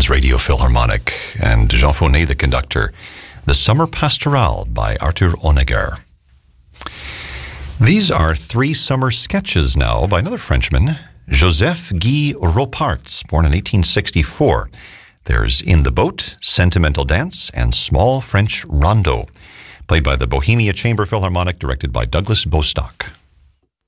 Radio Philharmonic, and Jean Faunet, the conductor. The Summer Pastorale by Arthur Honegger. These are three summer sketches now by another Frenchman, Joseph Guy Roparts, born in 1864. There's In the Boat, Sentimental Dance, and Small French Rondo, played by the Bohemia Chamber Philharmonic, directed by Douglas Bostock.